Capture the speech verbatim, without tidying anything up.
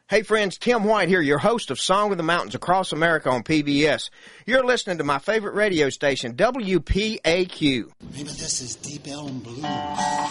Hey friends, Tim White here, your host of Song of the Mountains Across America on P B S. You're listening to my favorite radio station, W P A Q. Maybe this is Deep Elm Blues.